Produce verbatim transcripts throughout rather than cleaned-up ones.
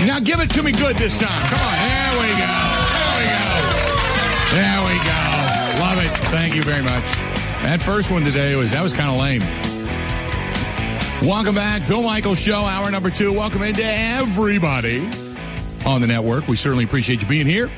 Now give it to me good this time. Come on. There we go. There we go. There we go. Love it. Thank you very much. That first one today was, that was kind of lame. Welcome back. Bill Michaels Show, hour number two. Welcome into everybody on the network. We certainly appreciate you being here.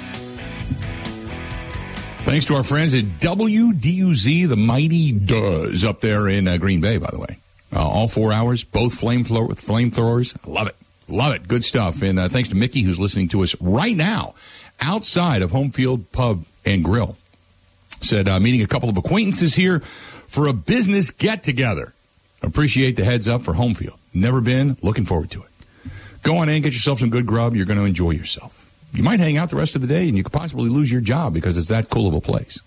Thanks to our friends at W D U Z, the Mighty Does, up there in uh, Green Bay, by the way. Uh, all four hours, both flamethrower, flamethrowers. I love it. Love it. Good stuff. And uh, thanks to Mickey, who's listening to us right now outside of Home Field Pub and Grill. Said, uh, meeting a couple of acquaintances here for a business get-together. Appreciate the heads up for Home Field. Never been. Looking forward to it. Go on in, get yourself some good grub. You're going to enjoy yourself. You might hang out the rest of the day, and you could possibly lose your job because it's that cool of a place.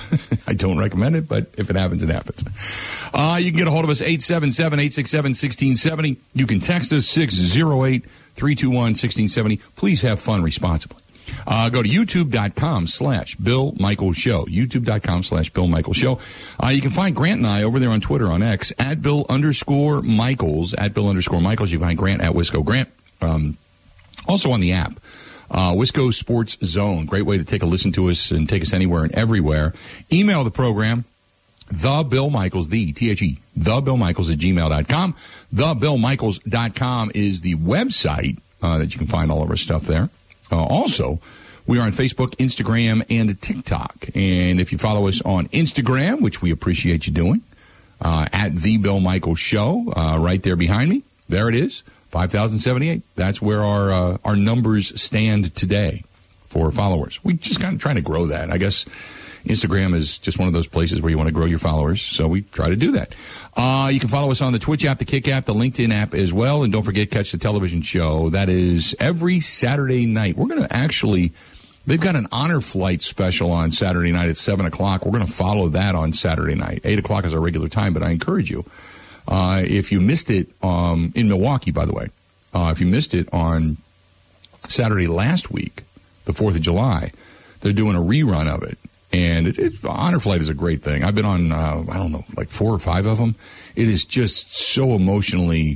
I don't recommend it, but if it happens, it happens. Uh, you can get a hold of us, eight seven seven, eight six seven, one six seven zero. You can text us, six oh eight, three two one, one six seven zero. Please have fun responsibly. Uh, go to youtube.com slash Bill Michaels Show. youtube.com slash Bill Michaels Show. Uh, you can find Grant and I over there on Twitter on X, at Bill underscore Michaels, at Bill underscore Michaels. You can find Grant at Wisco Grant. Um, also on the app. Uh, Wisco Sports Zone. Great way to take a listen to us and take us anywhere and everywhere. Email the program, the Bill Michaels, the T H E, the Bill Michaels at gmail dot com. the bill michaels dot com is the website uh, that you can find all of our stuff there. Uh, also, we are on Facebook, Instagram, and TikTok. And if you follow us on Instagram, which we appreciate you doing, uh, at The Bill Michaels Show, uh, right there behind me, there it is. five thousand seventy-eight. That's where our uh, our numbers stand today for followers. We just kind of trying to grow that. I guess Instagram is just one of those places where you want to grow your followers, so we try to do that. Uh, you can follow us on the Twitch app, the Kick app, the LinkedIn app as well, and don't forget, catch the television show. That is every Saturday night. We're going to actually, they've got an honor flight special on Saturday night at seven o'clock. We're going to follow that on Saturday night. eight o'clock is our regular time, but I encourage you. Uh, if you missed it um, in Milwaukee, by the way, uh, if you missed it on Saturday last week, the fourth of July, they're doing a rerun of it. And it, it, Honor Flight is a great thing. I've been on, uh, I don't know, like four or five of them. It is just so emotionally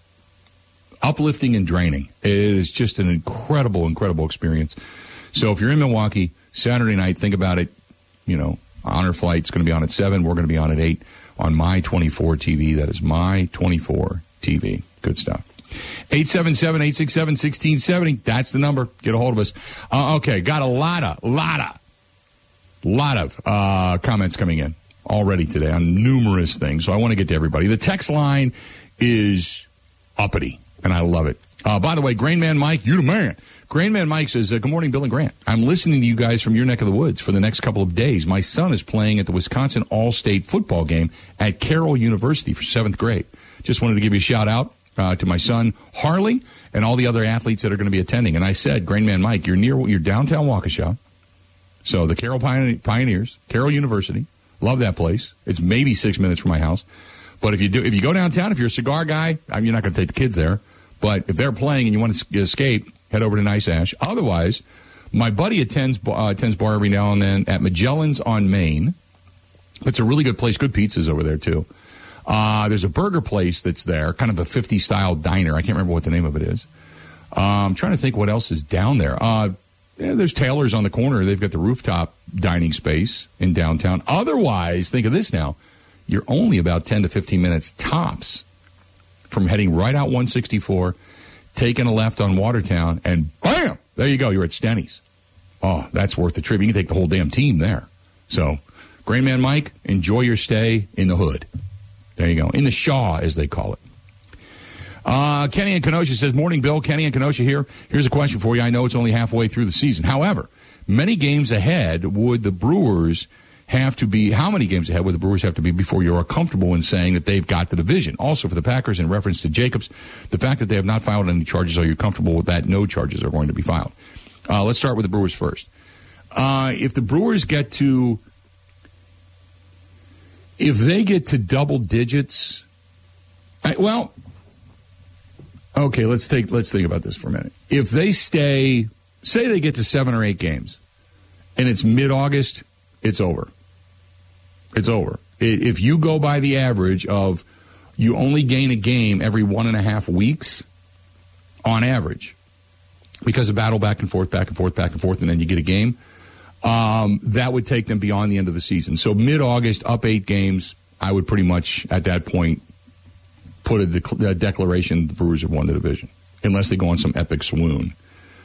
uplifting and draining. It is just an incredible, incredible experience. So if you're in Milwaukee, Saturday night, think about it. You know, Honor Flight's going to be on at seven. We're going to be on at eight. On My twenty-four T V. That is My twenty-four T V. Good stuff. eight seven seven, eight six seven, one six seven zero. That's the number. Get a hold of us. Uh, okay, got a lot of, lot of, lot of uh, comments coming in already today on numerous things. So I want to get to everybody. The text line is uppity, and I love it. Uh, by the way, Grain Man Mike, you the man. Grain Man Mike says, uh, good morning, Bill and Grant. I'm listening to you guys from your neck of the woods for the next couple of days. My son is playing at the Wisconsin All-State football game at Carroll University for seventh grade. Just wanted to give you a shout-out uh, to my son, Harley, and all the other athletes that are going to be attending. And I said, Grain Man Mike, you're near, you're downtown Waukesha. So the Carroll Pioneers, Carroll University, love that place. It's maybe six minutes from my house. But if you do, if you go downtown, if you're a cigar guy, I mean, you're not going to take the kids there. But if they're playing and you want to escape, head over to Nice Ash. Otherwise, my buddy attends uh, attends bar every now and then at Magellan's on Main. It's a really good place. Good pizzas over there, too. Uh, there's a burger place that's there, kind of a fifties-style diner. I can't remember what the name of it is. Uh, I'm trying to think what else is down there. Uh, yeah, there's Taylor's on the corner. They've got the rooftop dining space in downtown. Otherwise, think of this now. You're only about ten to fifteen minutes tops from heading right out one sixty-four, taking a left on Watertown, and bam, there you go. You're at Stenny's. Oh, that's worth the trip. You can take the whole damn team there. So, Grain Man Mike, enjoy your stay in the hood. There you go. In the Shaw, as they call it. Uh, Kenny in Kenosha says, morning, Bill. Kenny in Kenosha here. Here's a question for you. I know it's only halfway through the season. However, many games ahead would the Brewers have to be, how many games ahead would the Brewers have to be before you are comfortable in saying that they've got the division? Also, for the Packers, in reference to Jacobs, the fact that they have not filed any charges, are you comfortable with that? No charges are going to be filed. Uh, let's start with the Brewers first. Uh, if the Brewers get to, if they get to double digits, I, well, okay, let's take, let's think about this for a minute. If they stay, say they get to seven or eight games, and it's mid-August, it's over. It's over. If you go by the average of you only gain a game every one and a half weeks, on average, because of battle back and forth, back and forth, back and forth, and then you get a game, um, that would take them beyond the end of the season. So mid-August, up eight games, I would pretty much, at that point, put a, de- a declaration the Brewers have won the division, unless they go on some epic swoon.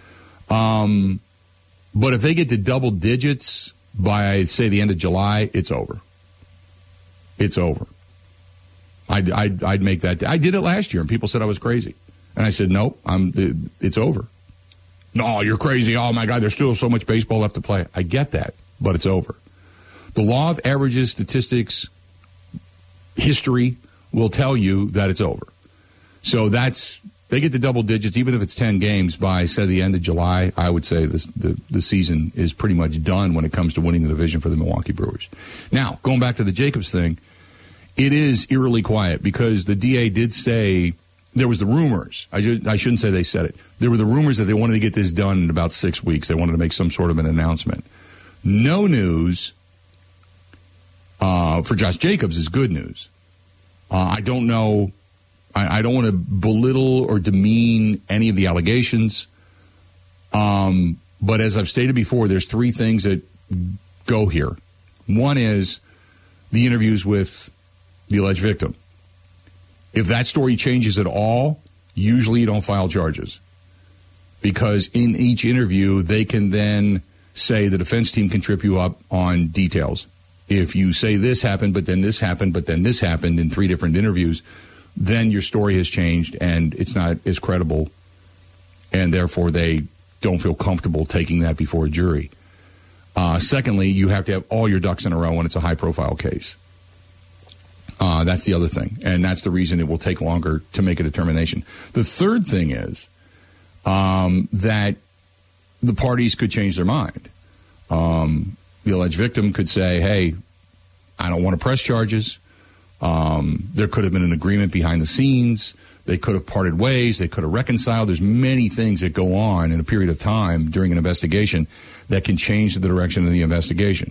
Um, but if they get to double digits by, say, the end of July, it's over. It's over. I'd, I'd, I'd make that. I did it last year, and people said I was crazy. And I said, nope, I'm, it's over. No, you're crazy. Oh, my God, there's still so much baseball left to play. I get that, but it's over. The law of averages, statistics, history will tell you that it's over. So that's, they get to double digits, even if it's ten games by, say, the end of July. I would say this, the, the season is pretty much done when it comes to winning the division for the Milwaukee Brewers. Now, going back to the Jacobs thing, it is eerily quiet because the D A did say, there was the rumors. I, should, I shouldn't say they said it. There were the rumors that they wanted to get this done in about six weeks. They wanted to make some sort of an announcement. No news uh, for Josh Jacobs is good news. Uh, I don't know. I, I don't want to belittle or demean any of the allegations. Um, but as I've stated before, there's three things that go here. One is the interviews with the alleged victim. If that story changes at all, usually you don't file charges. Because in each interview, they can then say the defense team can trip you up on details. If you say this happened, but then this happened, but then this happened in three different interviews, then your story has changed and it's not as credible, and therefore they don't feel comfortable taking that before a jury. Uh, secondly, you have to have all your ducks in a row when it's a high-profile case. Uh, that's the other thing, and that's the reason it will take longer to make a determination. The third thing is um, that the parties could change their mind. Um, the alleged victim could say, hey, I don't want to press charges. Um, there could have been an agreement behind the scenes. They could have parted ways. They could have reconciled. There's many things that go on in a period of time during an investigation that can change the direction of the investigation.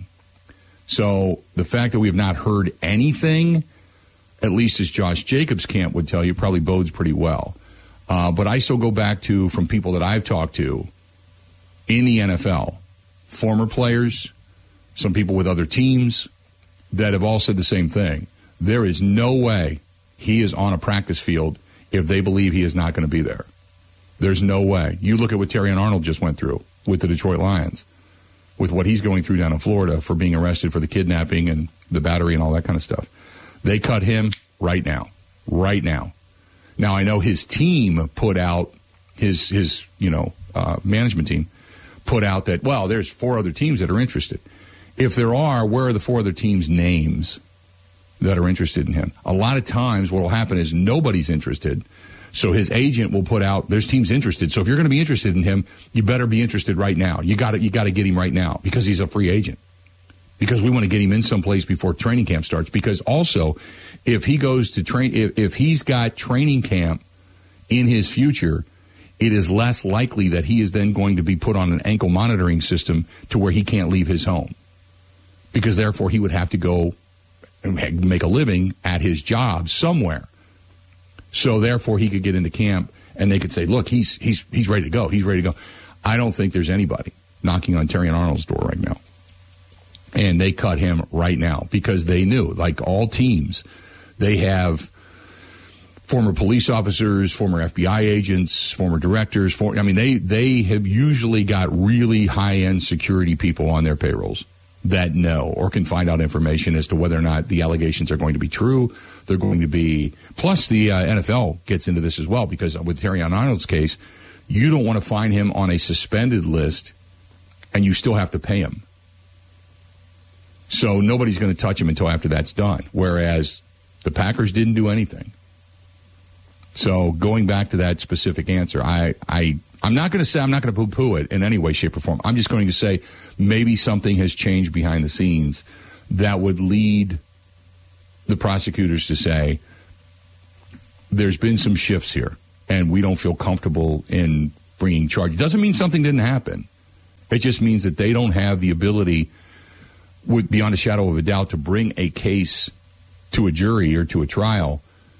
So the fact that we have not heard anything, at least as Josh Jacobs' camp would tell you, probably bodes pretty well. Uh, but I still go back to, from people that I've talked to in the N F L, former players, some people with other teams that have all said the same thing. There is no way he is on a practice field if they believe he is not going to be there. There's no way. You look at what Terrion Arnold just went through with the Detroit Lions, with what he's going through down in Florida for being arrested for the kidnapping and the battery and all that kind of stuff. They cut him right now, right now. Now, I know his team put out, his, his you know, uh, management team put out that, well, there's four other teams that are interested. If there are, where are the four other teams' names that are interested in him? A lot of times what will happen is nobody's interested. So his agent will put out, there's teams interested. So if you're going to be interested in him, you better be interested right now. You got to, you got to get him right now because he's a free agent. Because we want to get him in someplace before training camp starts. Because also, if he goes to train, if, if he's got training camp in his future, it is less likely that he is then going to be put on an ankle monitoring system to where he can't leave his home. Because therefore he would have to go and make a living at his job somewhere. So therefore he could get into camp and they could say, look, he's he's he's ready to go. He's ready to go. I don't think there's anybody knocking on Terrion Arnold's door right now. And they cut him right now because they knew, like all teams, they have former police officers, former F B I agents, former directors. For, I mean, they, they have usually got really high-end security people on their payrolls that know or can find out information as to whether or not the allegations are going to be true. They're going to be, plus the uh, N F L gets into this as well, because with Terrion Arnold's case, you don't want to find him on a suspended list and you still have to pay him. So nobody's going to touch him until after that's done, whereas the Packers didn't do anything. So going back to that specific answer, I, I, I'm not going to say, I'm not going to poo-poo it in any way, shape, or form. I'm just going to say maybe something has changed behind the scenes that would lead the prosecutors to say there's been some shifts here and we don't feel comfortable in bringing charges. It doesn't mean something didn't happen. It just means that they don't have the ability, with beyond a shadow of a doubt, to bring a case to a jury or to a trial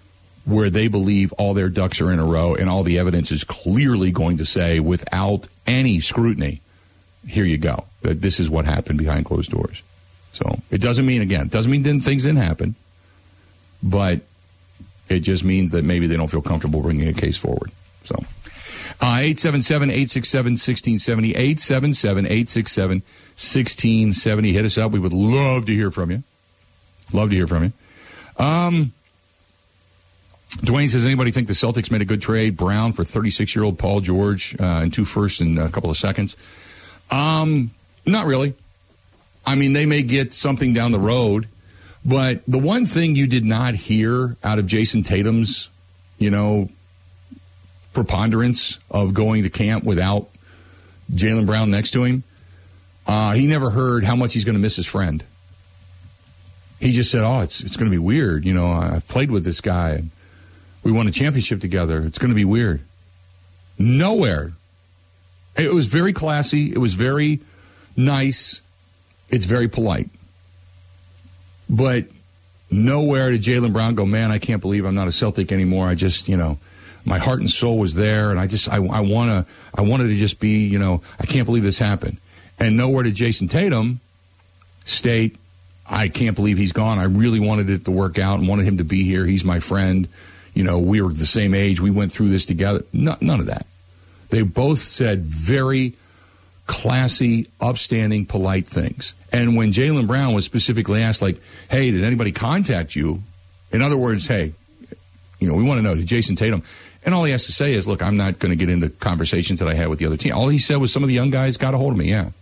where they believe all their ducks are in a row and all the evidence is clearly going to say, without any scrutiny, here you go, that this is what happened behind closed doors. So it doesn't mean, again, it doesn't mean didn't, things didn't happen, but it just means that maybe they don't feel comfortable bringing a case forward. So uh, eight seven seven, eight six seven, one six seven zero, eight seven seven, eight six seven, one six seven zero. Hit us up. We would love to hear from you. Love to hear from you. Um, Dwayne says, anybody think the Celtics made a good trade? Brown for thirty-six-year-old Paul George uh, and two firsts in a couple of seconds. Um, not really. I mean, they may get something down the road, but the one thing you did not hear out of Jason Tatum's, you know, preponderance of going to camp without Jaylen Brown next to him, uh, he never heard how much he's going to miss his friend. He just said, oh, it's it's going to be weird. You know, I've played with this guy. And we won a championship together. It's going to be weird. Nowhere. It was very classy. It was very nice. It's very polite. But nowhere did Jaylen Brown go, man, I can't believe I'm not a Celtic anymore. I just, you know, my heart and soul was there, and I just, I, I want to, I wanted to just be, you know, I can't believe this happened. And nowhere did Jason Tatum state, I can't believe he's gone. I really wanted it to work out and wanted him to be here. He's my friend. You know, we were the same age. We went through this together. No, none of that. They both said very classy, upstanding, polite things. And when Jaylen Brown was specifically asked, like, hey, did anybody contact you? In other words, hey, you know, we want to know, did Jason Tatum? And all he has to say is, look, I'm not going to get into conversations that I had with the other team. All he said was some of the young guys got a hold of me, yeah.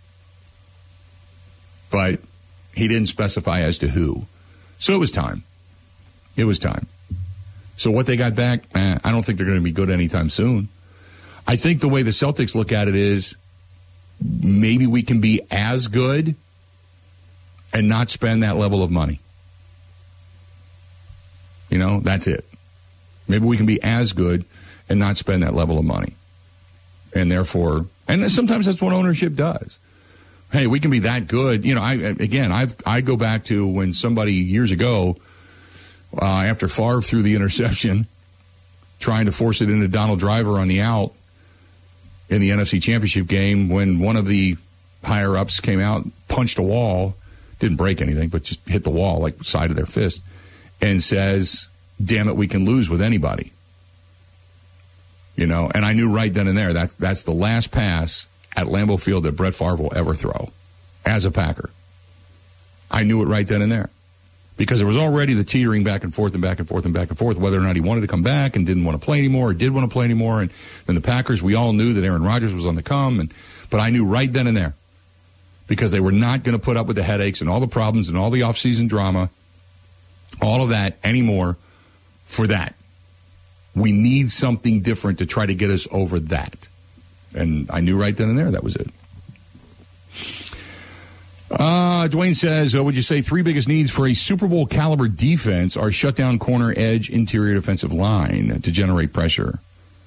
But he didn't specify as to who. So it was time. It was time. So what they got back, eh, I don't think they're going to be good anytime soon. I think the way the Celtics look at it is maybe we can be as good and not spend that level of money. You know, that's it. Maybe we can be as good and not spend that level of money. And therefore, and sometimes that's what ownership does. Hey, we can be that good. You know, I again, I've, I go back to when somebody years ago, uh, after Favre threw the interception, trying to force it into Donald Driver on the out in the N F C Championship game, when one of the higher-ups came out, punched a wall, didn't break anything, but just hit the wall, like the side of their fist, and says, damn it, we can lose with anybody. You know, and I knew right then and there that that's the last pass at Lambeau Field that Brett Favre will ever throw as a Packer. I knew it right then and there. Because there was already the teetering back and forth and back and forth and back and forth, whether or not he wanted to come back and didn't want to play anymore or did want to play anymore. And then the Packers, we all knew that Aaron Rodgers was on the come. And, but I knew right then and there, because they were not going to put up with the headaches and all the problems and all the offseason drama, all of that anymore for that. We need something different to try to get us over that. And I knew right then and there that was it. Uh, Dwayne says, uh, would you say three biggest needs for a Super Bowl caliber defense are shutdown, corner, edge, interior defensive line to generate pressure?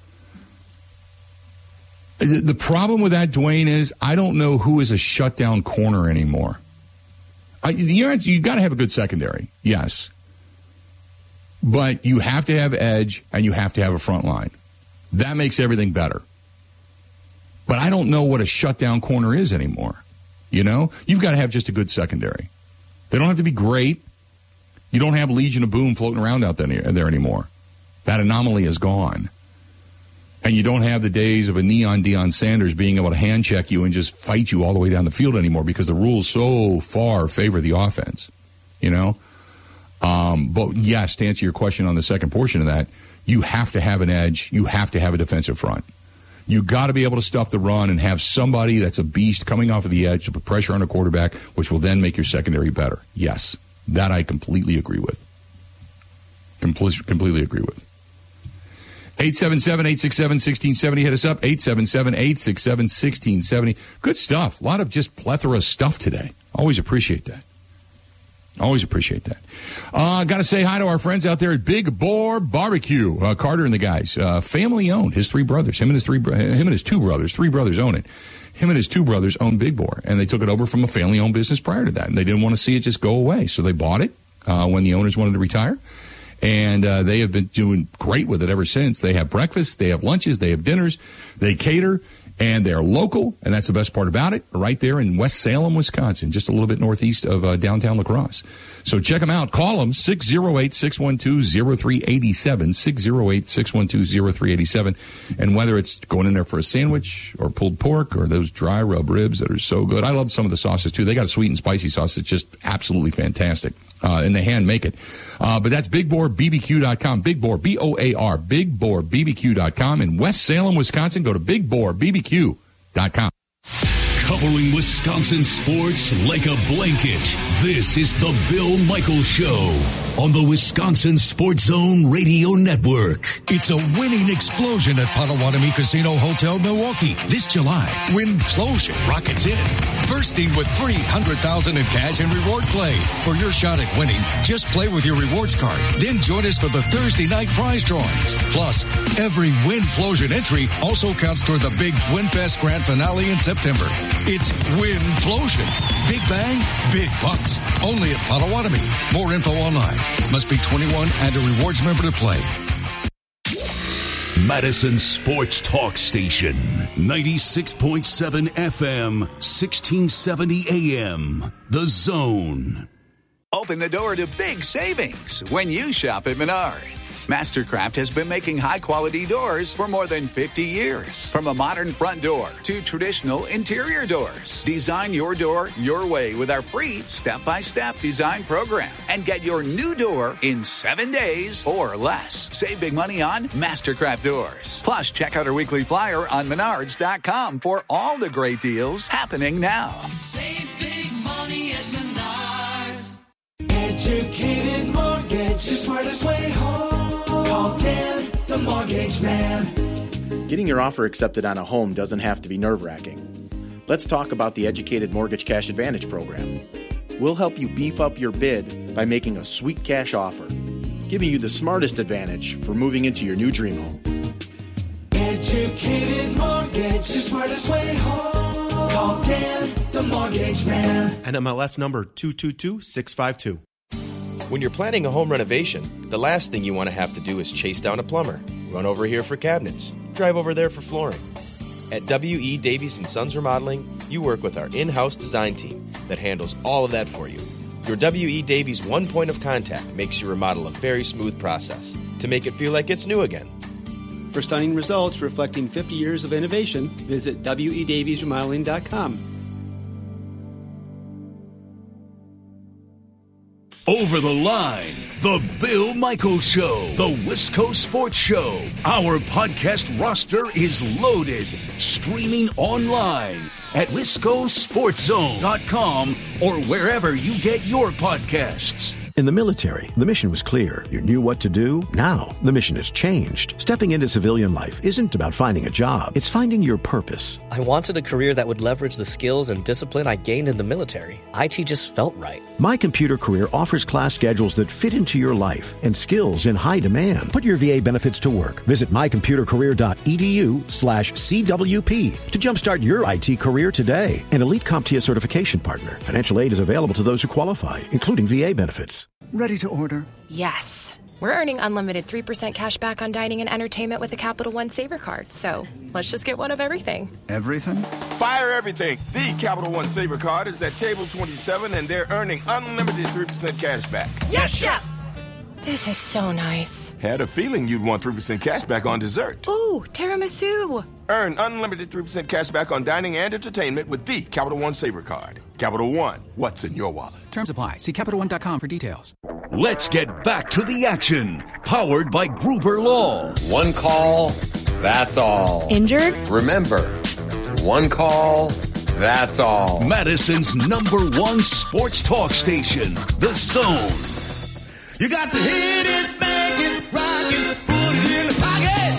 The, the problem with that, Dwayne, is I don't know who is a shutdown corner anymore. I, you you got to have a good secondary, yes. But you have to have edge and you have to have a front line. That makes everything better. But I don't know what a shutdown corner is anymore. You know, you've got to have just a good secondary. They don't have to be great. You don't have Legion of Boom floating around out there, there anymore. That anomaly is gone. And you don't have the days of a neon Deion Sanders being able to hand check you and just fight you all the way down the field anymore, because the rules so far favor the offense, you know? Um, but yes, to answer your question on the second portion of that, you have to have an edge. You have to have a defensive front. You got to be able to stuff the run and have somebody that's a beast coming off of the edge to put pressure on a quarterback, which will then make your secondary better. Yes, that I completely agree with. Comple- completely agree with. eight seven seven, eight six seven, one six seven zero. Hit us up, eight seven seven, eight six seven, one six seven zero. Good stuff. A lot of just plethora of stuff today. Always appreciate that. Always appreciate that. Uh, got to say hi to our friends out there at Big Boar Barbecue. Uh, Carter and the guys, uh, family owned. His three brothers, him and his three, him and his two brothers, three brothers own it. Him and his two brothers own Big Boar, and they took it over from a family owned business prior to that, and they didn't want to see it just go away, so they bought it uh, when the owners wanted to retire. And uh, they have been doing great with it ever since. They have breakfast, they have lunches, they have dinners, they cater, and they're local, and that's the best part about it, right there in West Salem, Wisconsin, just a little bit northeast of uh, downtown La Crosse. So check them out. Call them, six oh eight, six one two, oh three eight seven, six oh eight, six one two, oh three eight seven. And whether it's going in there for a sandwich or pulled pork or those dry rub ribs that are so good. I love some of the sauces, too. They got a sweet and spicy sauce that's just absolutely fantastic. Uh, and they hand make it. Uh, but that's big boar b b q dot com. Big Boar, B O A R, big boar b b q dot com. In West Salem, Wisconsin, go to big boar b b q dot com. Covering Wisconsin sports like a blanket, this is the Bill Michaels Show on the Wisconsin Sports Zone Radio Network. It's a winning explosion at Potawatomi Casino Hotel, Milwaukee. This July, Winplosion rockets in, bursting with three hundred thousand dollars in cash and reward play. For your shot at winning, just play with your rewards card. Then join us for the Thursday night prize drawings. Plus, every Winplosion entry also counts toward the big WinFest Grand Finale in September. It's Winplosion. Big bang, big bucks. Only at Potawatomi. More info online. Must be twenty-one and a rewards member to play. Madison Sports Talk Station. ninety-six point seven F M, sixteen seventy A M. The Zone. Open the door to big savings when you shop at Menards. Mastercraft has been making high-quality doors for more than fifty years. From a modern front door to traditional interior doors. Design your door your way with our free step-by-step design program. And get your new door in seven days or less. Save big money on Mastercraft doors. Plus, check out our weekly flyer on menards dot com for all the great deals happening now. Save big money at Menards. Educated Mortgage, the smartest way home. Call Dan, the Mortgage Man. Getting your offer accepted on a home doesn't have to be nerve-wracking. Let's talk about the Educated Mortgage Cash Advantage program. We'll help you beef up your bid by making a sweet cash offer, giving you the smartest advantage for moving into your new dream home. Educated Mortgage, the smartest way home. Call Dan, the Mortgage Man. N M L S number two two two six five two. When you're planning a home renovation, the last thing you want to have to do is chase down a plumber, run over here for cabinets, drive over there for flooring. At W E. Davies and Sons Remodeling, you work with our in-house design team that handles all of that for you. Your W E. Davies one point of contact makes your remodel a very smooth process to make it feel like it's new again. For stunning results reflecting fifty years of innovation, visit W E Davies Remodeling dot com. Over the Line, The Bill Michaels Show, The Wisco Sports Show. Our podcast roster is loaded. Streaming online at wisco sports zone dot com or wherever you get your podcasts. In the military, the mission was clear. You knew what to do. Now, the mission has changed. Stepping into civilian life isn't about finding a job. It's finding your purpose. I wanted a career that would leverage the skills and discipline I gained in the military. I T just felt right. My Computer Career offers class schedules that fit into your life and skills in high demand. Put your V A benefits to work. Visit my computer career dot e d u slash C W P to jumpstart your I T career today. An elite CompTIA certification partner. Financial aid is available to those who qualify, including V A benefits. Ready to order? Yes. We're earning unlimited three percent cash back on dining and entertainment with a Capital One Saver card. So let's just get one of everything. Everything? Fire everything. The Capital One Saver card is at table twenty-seven, and they're earning unlimited three percent cash back. Yes, Chef! This is so nice. Had a feeling you'd want three percent cash back on dessert. Ooh, tiramisu. Earn unlimited three percent cash back on dining and entertainment with the Capital One Saver card. Capital One, what's in your wallet? Terms apply. See Capital One dot com for details. Let's get back to the action. Powered by Gruber Law. One call, that's all. Injured? Remember, one call, that's all. Madison's number one sports talk station, The Zone. You got to hit it, make it, rock it, put it in the pocket.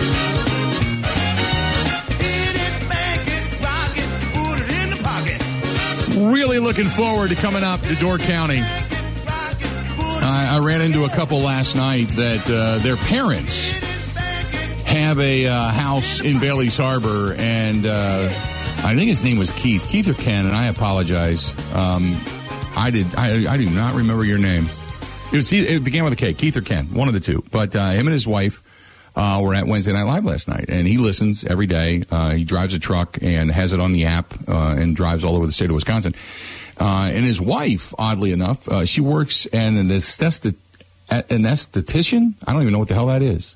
Hit it, make it, rock it, put it in the pocket. Really looking forward to coming up to Door County. I, I ran into a couple last night that uh, their parents have a uh, house in Bailey's Harbor, and uh, I think his name was Keith. Keith or Ken, and I apologize. Um, I did. I, I do not remember your name. It, was, it began with a K, Keith or Ken, one of the two. But uh, him and his wife uh, were at Wednesday Night Live last night, and he listens every day. Uh, he drives a truck and has it on the app uh, and drives all over the state of Wisconsin. Uh, and his wife, oddly enough, uh, she works as an anesthetist- anesthetician. I don't even know what the hell that is.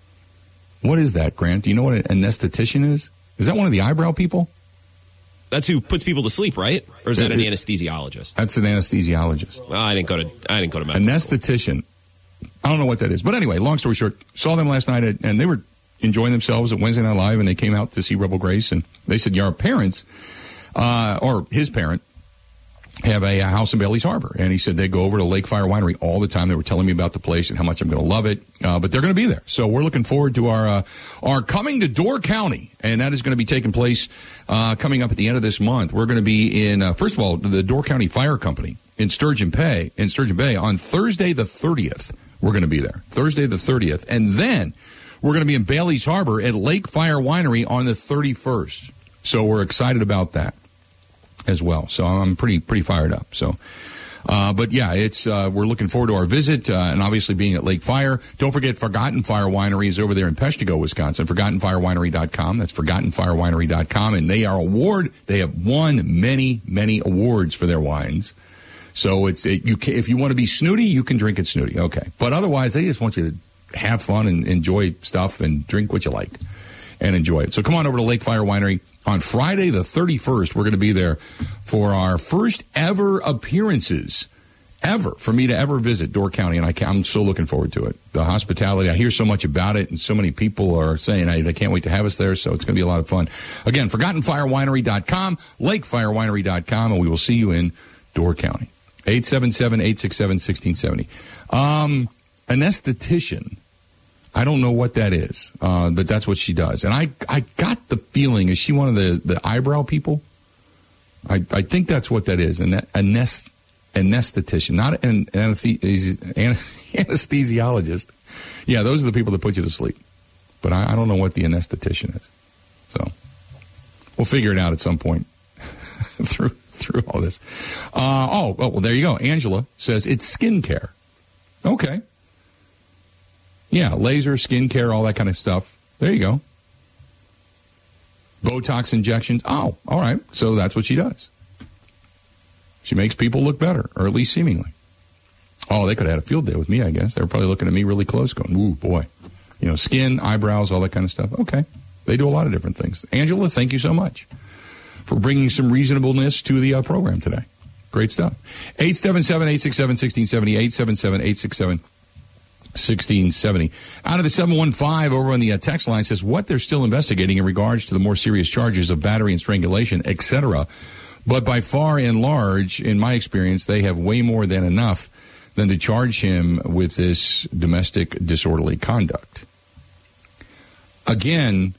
What is that, Grant? Do you know what an anesthetician is? Is that one of the eyebrow people? That's who puts people to sleep, right? Or is that an anesthesiologist? That's an anesthesiologist. Well, I didn't go to. I didn't go to medical anesthetician. I don't know what that is, but anyway, long story short, saw them last night, at, and they were enjoying themselves at Wednesday Night Live, and they came out to see Rebel Grace, and they said, "Yeah, our parents, uh, or his parent, have a, a house in Bailey's Harbor," and he said they go over to Lake Fire Winery all the time. They were telling me about the place and how much I'm going to love it, uh, but they're going to be there. So we're looking forward to our uh, our coming to Door County, and that is going to be taking place uh, coming up at the end of this month. We're going to be in, uh, first of all, the Door County Fire Company in Sturgeon Bay, in Sturgeon Bay on Thursday the thirtieth. We're going to be there, Thursday the thirtieth, and then we're going to be in Bailey's Harbor at Lake Fire Winery on the thirty-first. So we're excited about that as well. So I'm pretty pretty fired up. So, uh, but yeah, it's uh, we're looking forward to our visit, uh, and obviously being at Lake Fire. Don't forget, Forgotten Fire Winery is over there in Peshtigo, Wisconsin. Forgotten Fire Winery dot com. That's Forgotten Fire Winery dot com, and they are award. They have won many many awards for their wines. So it's it, you can, if you want to be snooty, you can drink it snooty. Okay, but otherwise, they just want you to have fun and enjoy stuff and drink what you like and enjoy it. So come on over to Lake Fire Winery. On Friday the thirty-first, we're going to be there for our first ever appearances, ever, for me to ever visit Door County, and I can, I'm so looking forward to it. The hospitality, I hear so much about it, and so many people are saying hey, they can't wait to have us there, so it's going to be a lot of fun. Again, Forgotten Fire Winery dot com, Lake Fire Winery dot com, and we will see you in Door County. eight seven seven, eight six seven, one six seven zero. Um, anesthetician. I don't know what that is, uh, but that's what she does. And I, I got the feeling, is she one of the, the eyebrow people? I, I think that's what that is, an anest, anesthetician, not an, an anesthesiologist. Yeah, those are the people that put you to sleep. But I, I don't know what the anesthetician is. So we'll figure it out at some point through through all this. Uh, oh, oh, well, there you go. Angela says it's skincare. Okay. Yeah, laser, skin care, all that kind of stuff. There you go. Botox injections. Oh, all right. So that's what she does. She makes people look better, or at least seemingly. Oh, they could have had a field day with me, I guess. They were probably looking at me really close going, ooh, boy. You know, skin, eyebrows, all that kind of stuff. Okay. They do a lot of different things. Angela, thank you so much for bringing some reasonableness to the uh, program today. Great stuff. eight seven seven, eight six seven, one six seven zero, eight seven seven, eight six seven, one six seven zero. Out of the seven one five over on the uh, text line says what they're still investigating in regards to the more serious charges of battery and strangulation, et cetera. But by far and large, in my experience, they have way more than enough than to charge him with this domestic disorderly conduct. Again,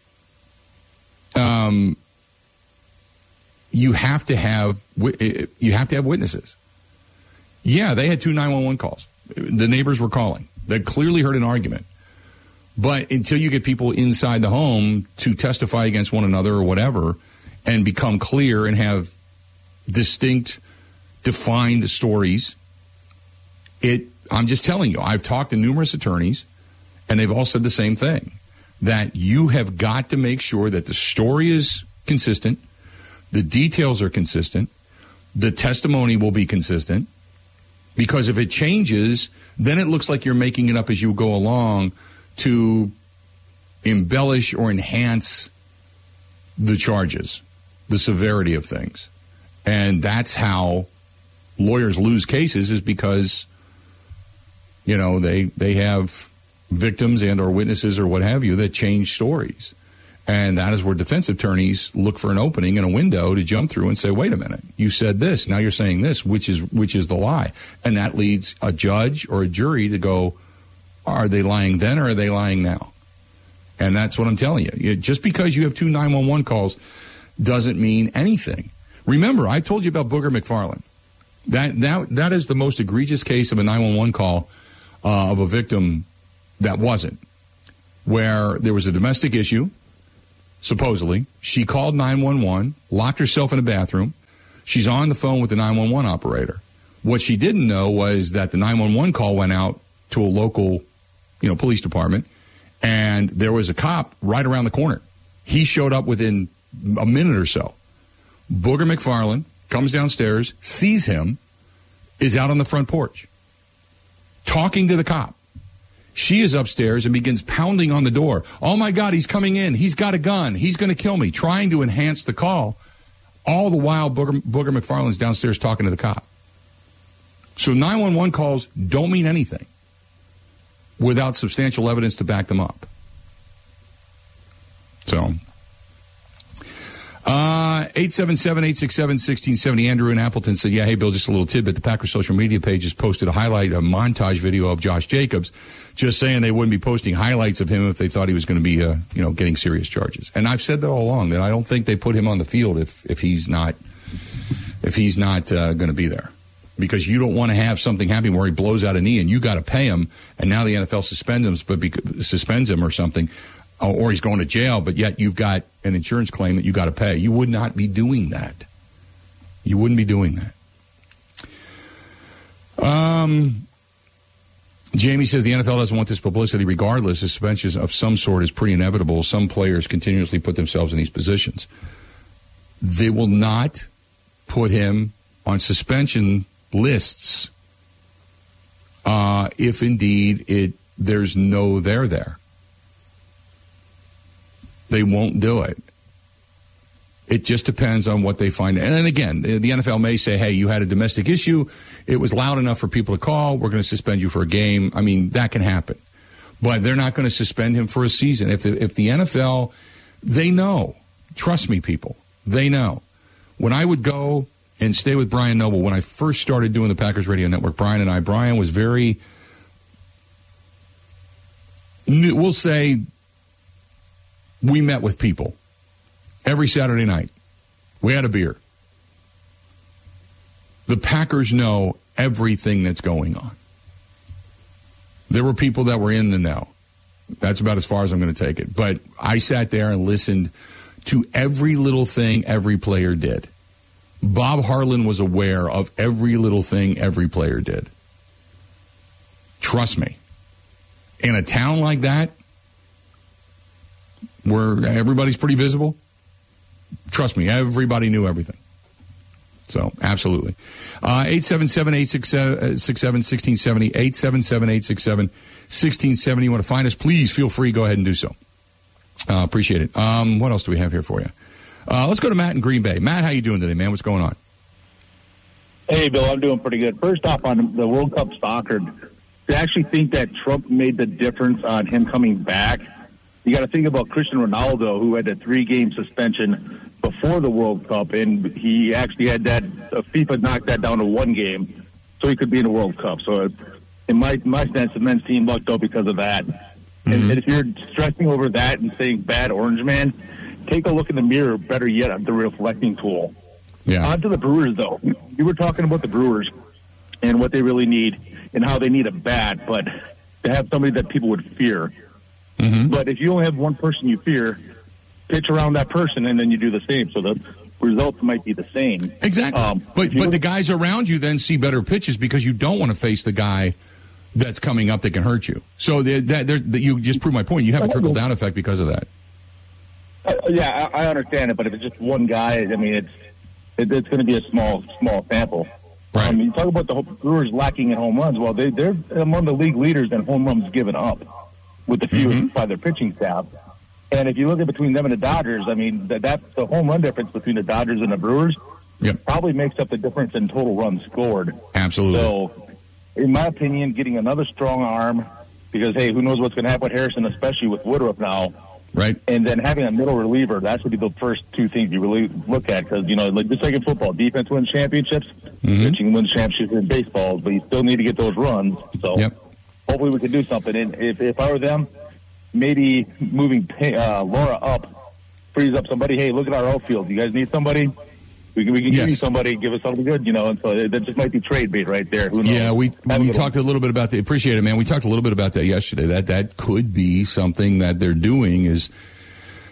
um, you have to have you have to have witnesses. Yeah, they had two nine one one calls. The neighbors were calling. They clearly heard an argument. But until you get people inside the home to testify against one another or whatever and become clear and have distinct, defined stories, it, I'm just telling you, I've talked to numerous attorneys, and they've all said the same thing, that you have got to make sure that the story is consistent, the details are consistent, the testimony will be consistent, because if it changes, then it looks like you're making it up as you go along to embellish or enhance the charges, the severity of things. And that's how lawyers lose cases, is because, you know, they they have victims and or witnesses or what have you that change stories. And that is where defense attorneys look for an opening and a window to jump through and say, wait a minute, you said this, now you're saying this, which is which is the lie. And that leads a judge or a jury to go, are they lying then or are they lying now? And that's what I'm telling you. Just because you have two nine one one calls doesn't mean anything. Remember, I told you about Booger McFarland. That, that, that is the most egregious case of a nine one one call uh, of a victim that wasn't, where there was a domestic issue. Supposedly, she called nine one one, locked herself in a bathroom. She's on the phone with the nine one one operator. What she didn't know was that the nine one one call went out to a local, you know, police department, and there was a cop right around the corner. He showed up within a minute or so. Booger McFarland comes downstairs, sees him, is out on the front porch, talking to the cop. She is upstairs and begins pounding on the door. Oh, my God, he's coming in. He's got a gun. He's going to kill me, trying to enhance the call. All the while, Booger, Booger McFarland's downstairs talking to the cop. So nine one one calls don't mean anything without substantial evidence to back them up. So, uh, eight seven seven, eight six seven, one six seven zero. Andrew in Appleton said, yeah, hey, Bill, just a little tidbit. The Packers social media page has posted a highlight, a montage video of Josh Jacobs, just saying they wouldn't be posting highlights of him if they thought he was going to be, uh, you know, getting serious charges. And I've said that all along, that I don't think they put him on the field if, if he's not, if he's not uh, going to be there. Because you don't want to have something happen where he blows out a knee and you got to pay him, and now the N F L suspends him, but bec- suspends him or something, or he's going to jail, but yet you've got an insurance claim that you got to pay. You would not be doing that. You wouldn't be doing that. Um, Jamie says the N F L doesn't want this publicity regardless. Suspensions of some sort is pretty inevitable. Some players continuously put themselves in these positions. They will not put him on suspension lists uh, if indeed it there's no there there. They won't do it. It just depends on what they find. And again, the N F L may say, hey, you had a domestic issue. It was loud enough for people to call. We're going to suspend you for a game. I mean, that can happen. But they're not going to suspend him for a season. If the, if the N F L, they know. Trust me, people. They know. When I would go and stay with Brian Noble, when I first started doing the Packers Radio Network, Brian and I, Brian was very, we'll say, we met with people every Saturday night. We had a beer. The Packers know everything that's going on. There were people that were in the know. That's about as far as I'm going to take it. But I sat there and listened to every little thing every player did. Bob Harlan was aware of every little thing every player did. Trust me. In a town like that, where everybody's pretty visible, trust me, everybody knew everything. So, absolutely. Uh, eight seven seven, eight six seven, one six seven, one six seven zero, eight seven seven, eight six seven, one six seven zero. You want to find us, please feel free, go ahead and do so. Uh, appreciate it. Um, what else do we have here for you? Uh, let's go to Matt in Green Bay. Matt, how you doing today, man? What's going on? Hey, Bill, I'm doing pretty good. First off, on the World Cup soccer, to actually think that Trump made the difference on him coming back, you got to think about Cristiano Ronaldo, who had a three-game suspension before the World Cup, and he actually had that, uh, FIFA knocked that down to one game, so he could be in the World Cup. So in my, my sense, the men's team lucked out because of that. Mm-hmm. And, and if you're stressing over that and saying bad Orange Man, take a look in the mirror, better yet, at the reflecting tool. Yeah. On to the Brewers, though. You were talking about the Brewers and what they really need and how they need a bat, but to have somebody that people would fear. Mm-hmm. But if you only have one person you fear, pitch around that person, and then you do the same. So the results might be the same. Exactly. Um, but but the guys around you then see better pitches because you don't want to face the guy that's coming up that can hurt you. So that, that, that you just proved my point. You have a trickle-down effect because of that. Uh, yeah, I, I understand it, but if it's just one guy, I mean, it's it, it's going to be a small small sample. Right. Um, you talk about the Brewers lacking in home runs. Well, they, they're among the league leaders in home runs given up with the fewest mm-hmm. by their pitching staff. And if you look at between them and the Dodgers, I mean, that, that the home run difference between the Dodgers and the Brewers yep. probably makes up the difference in total runs scored. Absolutely. So, in my opinion, getting another strong arm, because, hey, who knows what's going to happen with Harrison, especially with Woodruff now. Right. And then having a middle reliever, that's would be the first two things you really look at. Because, you know, like just like in football, defense wins championships, mm-hmm. pitching wins championships in baseball, but you still need to get those runs. So yep. hopefully we can do something. And if, if I were them, maybe moving uh, Laura up frees up somebody. Hey, look at our outfield. You guys need somebody? We can, we can yes. give you somebody, give us something good, you know, and so that just might be trade bait right there. Who knows? Yeah, we Have we talked one. a little bit about that. Appreciate it, man. We talked a little bit about that yesterday. That that could be something that they're doing is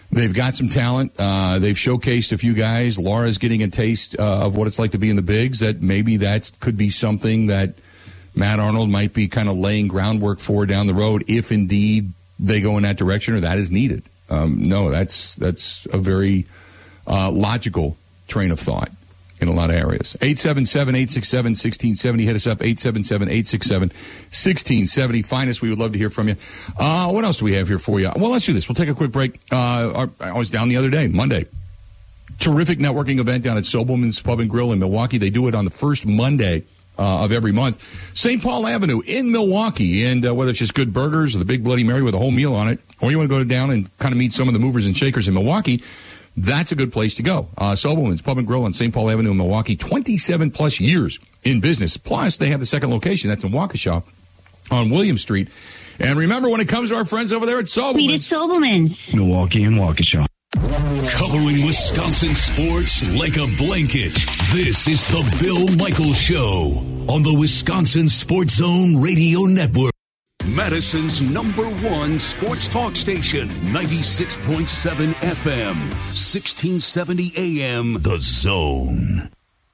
They've got some talent. Uh, they've showcased a few guys. Laura's getting a taste uh, of what it's like to be in the bigs. That maybe that could be something that Matt Arnold might be kind of laying groundwork for down the road, if indeed they go in that direction or that is needed. Um, no, that's that's a very uh, logical train of thought in a lot of areas. eight seven seven, eight six seven, one six seven zero. Hit us up, eight seven seven, eight six seven, one six seven zero. Find us. We would love to hear from you. Uh, what else do we have here for you? Well, let's do this. We'll take a quick break. Uh, our, I was down the other day, Monday. Terrific networking event down at Sobelman's Pub and Grill in Milwaukee. They do it on the first Monday uh, of every month. Saint Paul Avenue in Milwaukee. And uh, whether it's just good burgers or the Big Bloody Mary with a whole meal on it, or you want to go down and kind of meet some of the movers and shakers in Milwaukee, that's a good place to go. Uh, Sobelman's Pub and Grill on Saint Paul Avenue in Milwaukee, twenty-seven plus years in business. Plus, they have the second location. That's in Waukesha on William Street. And remember, when it comes to our friends over there at Sobelman's. Sobelman's. Milwaukee and Waukesha. Covering Wisconsin sports like a blanket. This is the Bill Michaels Show on the Wisconsin Sports Zone Radio Network. Madison's number one sports talk station, ninety-six point seven F M, sixteen seventy A M, The Zone.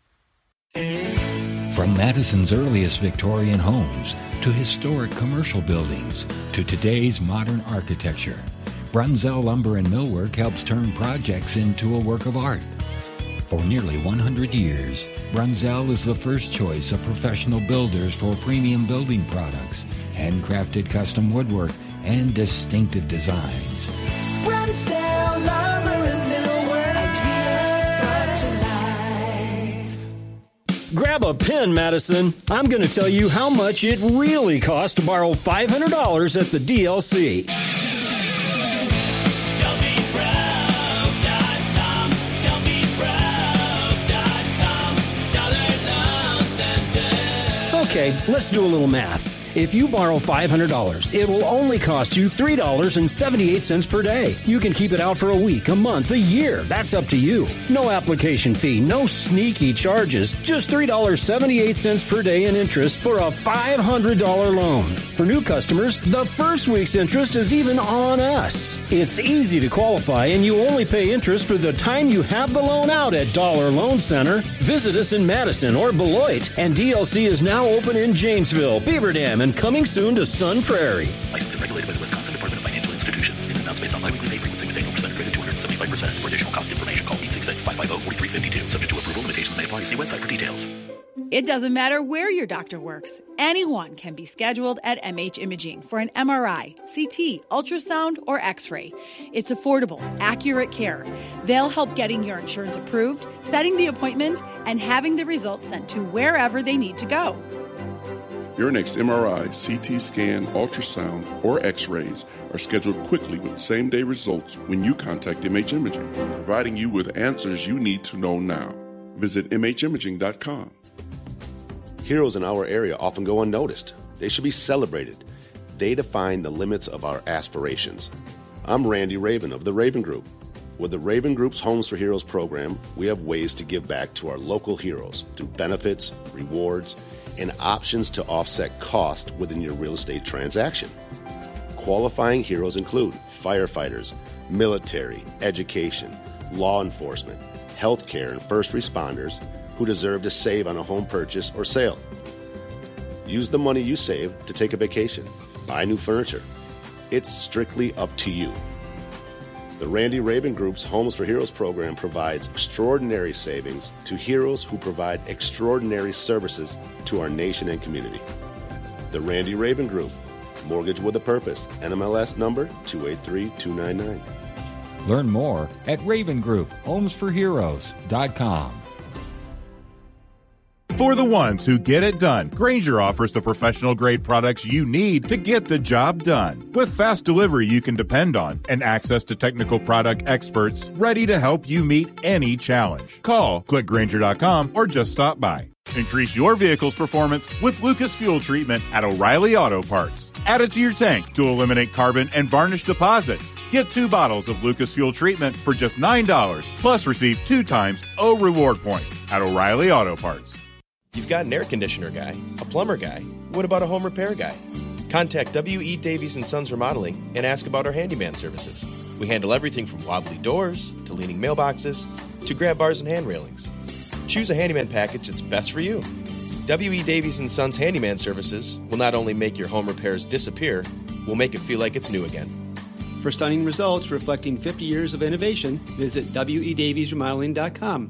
From Madison's earliest Victorian homes to historic commercial buildings to today's modern architecture, Brunzell Lumber and Millwork helps turn projects into a work of art. For nearly one hundred years, Brunzell is the first choice of professional builders for premium building products, handcrafted custom woodwork, and distinctive designs. Brunzell Lumber and Millwork, ideas brought to life. Grab a pen, Madison. I'm going to tell you how much it really costs to borrow five hundred dollars at the D L C. Okay, let's do a little math. If you borrow five hundred dollars, it will only cost you three dollars and seventy-eight cents per day. You can keep it out for a week, a month, a year. That's up to you. No application fee, no sneaky charges. Just three dollars and seventy-eight cents per day in interest for a five hundred dollars loan. For new customers, the first week's interest is even on us. It's easy to qualify, and you only pay interest for the time you have the loan out at Dollar Loan Center. Visit us in Madison or Beloit, and D L C is now open in Janesville, Beaver Dam, and coming soon to Sun Prairie. Licensed and regulated by the Wisconsin Department of Financial Institutions. In amounts based on biweekly pay frequency with annual percentage rate of two hundred seventy-five percent. For additional cost information, call eight six six, five five zero, four three five two. Subject to approval, limitations may apply. See website for details. It doesn't matter where your doctor works. Anyone can be scheduled at M H Imaging for an M R I, C T, ultrasound, or X-ray. It's affordable, accurate care. They'll help getting your insurance approved, setting the appointment, and having the results sent to wherever they need to go. Your next M R I, C T scan, ultrasound, or X-rays are scheduled quickly with same-day results when you contact M H Imaging, providing you with answers you need to know now. Visit M H imaging dot com. Heroes in our area often go unnoticed. They should be celebrated. They define the limits of our aspirations. I'm Randy Raven of the Raven Group. With the Raven Group's Homes for Heroes program, we have ways to give back to our local heroes through benefits, rewards, and options to offset cost within your real estate transaction. Qualifying heroes include firefighters, military, education, law enforcement, healthcare, and first responders who deserve to save on a home purchase or sale. Use the money you save to take a vacation, buy new furniture. It's strictly up to you. The Randy Raven Group's Homes for Heroes program provides extraordinary savings to heroes who provide extraordinary services to our nation and community. The Randy Raven Group, Mortgage with a Purpose, N M L S number two eight three two nine nine. Learn more at Raven Group Homes for Heroes dot com. For the ones who get it done, Grainger offers the professional-grade products you need to get the job done. With fast delivery you can depend on and access to technical product experts ready to help you meet any challenge. Call, click Grainger dot com, or just stop by. Increase your vehicle's performance with Lucas Fuel Treatment at O'Reilly Auto Parts. Add it to your tank to eliminate carbon and varnish deposits. Get two bottles of Lucas Fuel Treatment for just nine dollars, plus receive two times O Reward points at O'Reilly Auto Parts. You've got an air conditioner guy, a plumber guy. What about a home repair guy? Contact W E. Davies and Sons Remodeling and ask about our handyman services. We handle everything from wobbly doors to leaning mailboxes to grab bars and hand railings. Choose a handyman package that's best for you. W E. Davies and Sons Handyman Services will not only make your home repairs disappear, we'll make it feel like it's new again. For stunning results reflecting fifty years of innovation, visit W E Davies Remodeling dot com.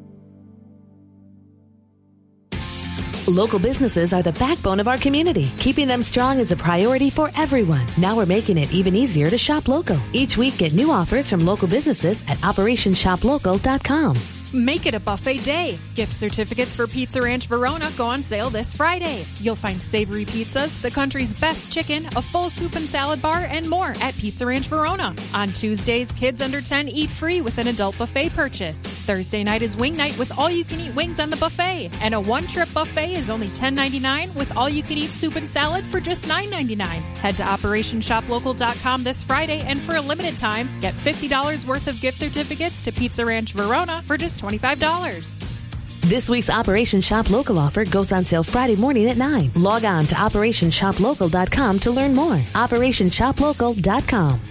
Local businesses are the backbone of our community. Keeping them strong is a priority for everyone. Now we're making it even easier to shop local. Each week, get new offers from local businesses at operation shop local dot com. Make it a buffet day. Gift certificates for Pizza Ranch Verona go on sale this Friday. You'll find savory pizzas, the country's best chicken, a full soup and salad bar, and more at Pizza Ranch Verona. On Tuesdays, kids under ten eat free with an adult buffet purchase. Thursday night is wing night with all-you-can-eat wings on the buffet. And a one-trip buffet is only ten ninety-nine with all-you-can-eat soup and salad for just nine ninety-nine. Head to operation shop local dot com this Friday, and for a limited time, get fifty dollars worth of gift certificates to Pizza Ranch Verona for just twenty-five dollars. This week's Operation Shop Local offer goes on sale Friday morning at nine. Log on to operation shop local dot com to learn more. operation shop local dot com.